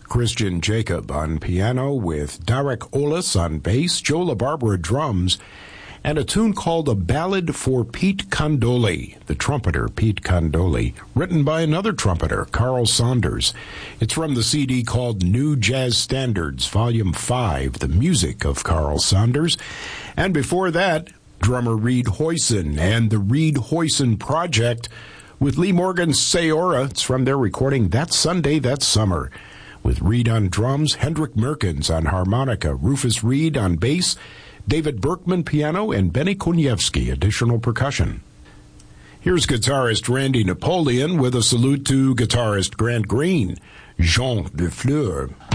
Christian Jacob on piano with Derek Olis on bass, Joe LaBarbera drums, and a tune called A Ballad for Pete Condoli, the trumpeter Pete Condoli, written by another trumpeter, Carl Saunders. It's from the CD called New Jazz Standards, Volume 5, The Music of Carl Saunders. And before that, drummer Reed Hoyson and the Reed Hoyson Project with Lee Morgan's Sayora. It's from their recording That Sunday, That Summer, with Reed on drums, Hendrik Merkens on harmonica, Rufus Reed on bass, David Berkman piano, and Benny Kuniewski additional percussion. Here's guitarist Randy Napoleon with a salute to guitarist Grant Green, Jean de Fleur.